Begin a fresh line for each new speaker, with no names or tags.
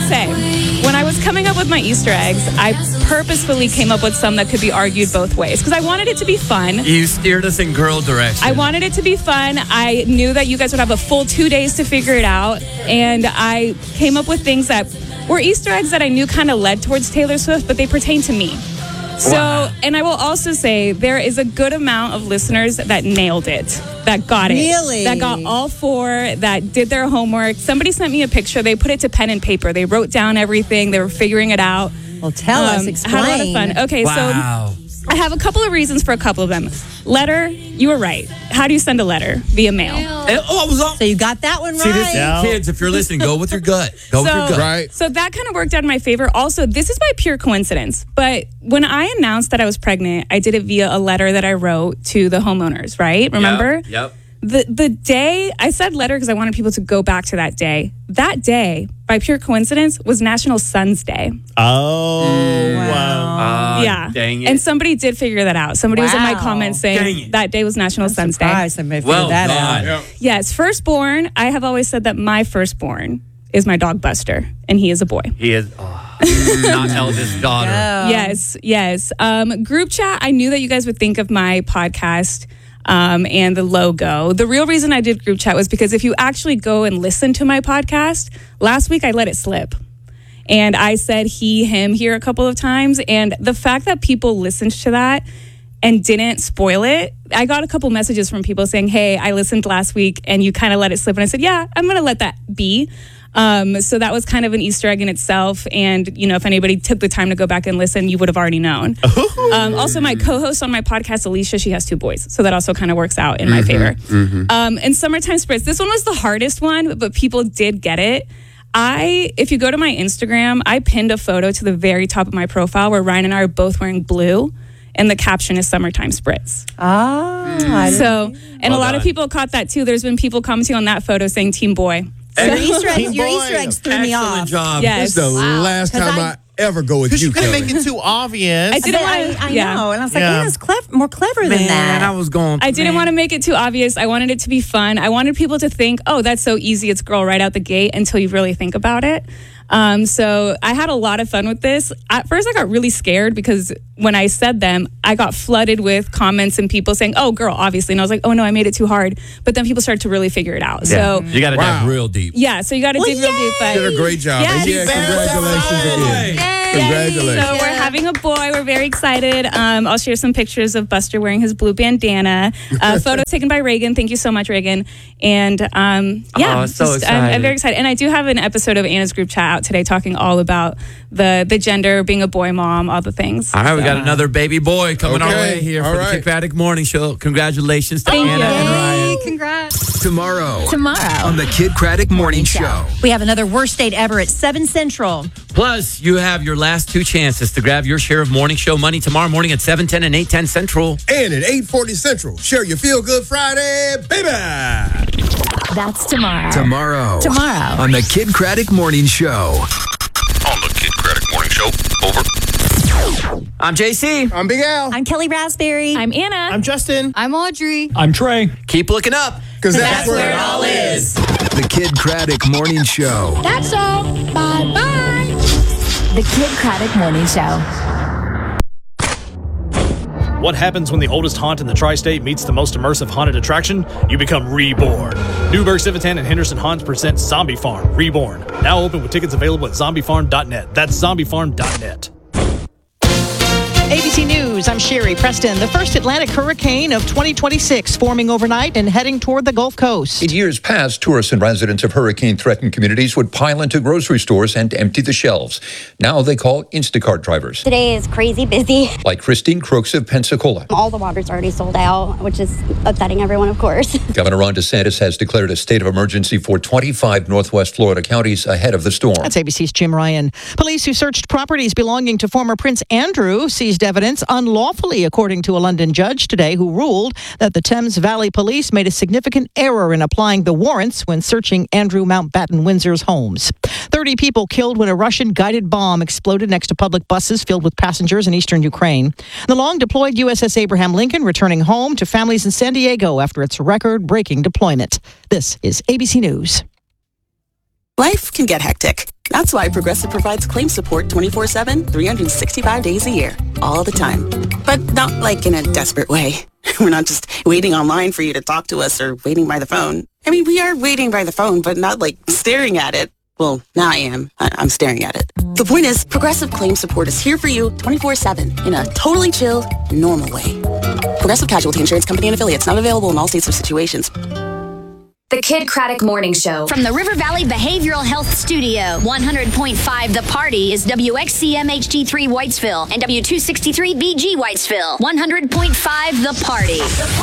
say, when I was coming up with my Easter eggs, I purposefully came up with some that could be argued both ways because I wanted it to be fun.
You steered us in girl direction.
I wanted it to be fun. I knew that you guys would have a full 2 days to figure it out. And I came up with things that were Easter eggs that I knew kind of led towards Taylor Swift, but they pertain to me. So, and I will also say there is a good amount of listeners that nailed it, that got it.
Really?
That got all four, that did their homework. Somebody sent me a picture. They put it to pen and paper. They wrote down everything. They were figuring it out.
Well, tell us, explain.
Had a lot of fun. Okay,
Wow.
so I have a couple of reasons for a couple of them. Letter, you were right. How do you send a letter? Via mail.
I was on.
So you got that one right.
See this, kids, if you're listening, go with your gut. Go with your gut.
Right.
So that kind of worked out in my favor. Also, this is by pure coincidence, but when I announced that I was pregnant, I did it via a letter that I wrote to the homeowners, right? Remember?
Yep.
The day, I said letter because I wanted people to go back to that day. That day, by pure coincidence, was National Sons Day.
Oh, wow.
Yeah.
Dang it.
And somebody did figure that out. Somebody was in my
Wow.
comments
Dang
saying
it.
that day was National Sons Day.
Surprised somebody figured
Well
that
done.
out.
Yes, firstborn. I have always said that my firstborn is my dog Buster, and he is a boy.
He is not eldest daughter.
Yes. Group chat, I knew that you guys would think of my podcast and the logo. The real reason I did group chat was because if you actually go and listen to my podcast, last week I let it slip. And I said he, him here a couple of times. And the fact that people listened to that and didn't spoil it, I got a couple messages from people saying, hey, I listened last week and you kind of let it slip. And I said, yeah, I'm going to let that be. So that was kind of an Easter egg in itself. And, you know, if anybody took the time to go back and listen, you would have already known. Also, my co-host on my podcast, Alicia, she has 2 boys. So that also kind of works out in my favor. And Summertime Spritz, this one was the hardest one, but people did get it. If you go to my Instagram, I pinned a photo to the very top of my profile where Ryan and I are both wearing blue. And the caption is Summertime Spritz. So, and a lot of people caught that too. There's been people commenting on that photo saying Team Boy.
Your Easter eggs threw me
Excellent
off.
job.
Yes.
This is the last time I ever go with
Because
you,
you couldn't
Kelly.
make it too obvious.
I didn't
I
want to.
know. And I was like,
Yeah.
yeah, it's more clever than that.
I was going.
I didn't want to make it too obvious. I wanted it to be fun. I wanted people to think, oh, that's so easy. It's girl right out the gate until you really think about it. So I had a lot of fun with this. At first, I got really scared because when I said them, I got flooded with comments and people saying, oh, girl, obviously. And I was like, oh, no, I made it too hard. But then people started to really figure it out. So,
You got to dive real deep.
yeah, so you got to dig real deep. But
You did a great job.
Yes.
And yeah, congratulations again.
Yay.
Congratulations.
So we're having a boy. We're very excited. I'll share some pictures of Buster wearing his blue bandana. Photo taken by Reagan. Thank you so much, Reagan. And yeah,
I'm so excited.
I'm very excited. And I do have an episode of Anna's group chat out today talking all about the gender, being a boy mom, all the things.
All right, we
So,
got another baby boy coming our
Okay.
way here
All
for
right.
the Kick Morning Show. Congratulations to
Thank
Anna
you.
and Ryan.
Congrats.
Tomorrow
Tomorrow.
on the Kid Craddock Morning Show.
We have another worst date ever at 7 Central.
Plus, you have your last 2 chances to grab your share of morning show money tomorrow morning at 7:10 and 8:10 Central.
And at 8:40 Central, share your Feel Good Friday, baby.
That's tomorrow.
Tomorrow
Tomorrow.
on the Kid Craddock Morning Show.
On the Kid Craddock Morning Show. Over.
I'm JC.
I'm Big Al.
I'm Kelly Raspberry.
I'm Anna.
I'm Justin.
I'm Audrey.
I'm Trey.
Keep looking up.
Because that's where it all
is.
The Kid Craddock Morning Show.
That's all. Bye-bye. The Kid Craddock Morning Show.
What happens when the oldest haunt in the tri-state meets the most immersive haunted attraction? You become reborn. Newburgh, Civitan, and Henderson Haunts present Zombie Farm Reborn. Now open with tickets available at zombiefarm.net. That's zombiefarm.net.
ABC News, I'm Sherry Preston. The first Atlantic hurricane of 2026 forming overnight and heading toward the Gulf Coast.
In years past, tourists and residents of hurricane-threatened communities would pile into grocery stores and empty the shelves. Now they call Instacart drivers.
Today is crazy busy.
Like Christine Crooks of Pensacola.
All the water's already sold out, which is upsetting everyone, of course.
Governor Ron DeSantis has declared a state of emergency for 25 Northwest Florida counties ahead of the storm.
That's ABC's Jim Ryan. Police who searched properties belonging to former Prince Andrew seized evidence unlawfully, according to a London judge today who ruled that the Thames Valley Police made a significant error in applying the warrants when searching Andrew Mountbatten Windsor's homes. 30 people killed when a Russian guided bomb exploded next to public buses filled with passengers in eastern Ukraine. The long-deployed USS Abraham Lincoln returning home to families in San Diego after its record-breaking deployment. This is ABC News.
Life can get hectic. That's why Progressive provides claim support 24/7, 365 days a year, all the time. But not like in a desperate way. We're not just waiting online for you to talk to us or waiting by the phone. I mean, we are waiting by the phone, but not like staring at it. Well, now I am. I'm staring at it. The point is, Progressive Claim Support is here for you 24/7 in a totally chill, normal way. Progressive Casualty Insurance Company and Affiliates, not available in all states or situations.
The Kid Craddock Morning Show. From the River Valley Behavioral Health Studio, 100.5 The Party is WXCM HD3 Whitesville and W263 BG Whitesville. 100.5 The Party.